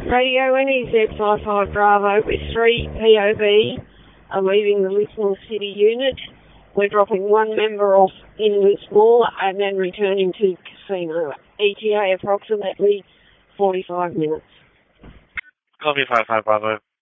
Radio NEZ 55 Bravo with 3 POV are leaving the Lismore City unit. We're dropping one member off in Lismore and then returning to casino. ETA approximately 45 minutes. Copy 55 Bravo.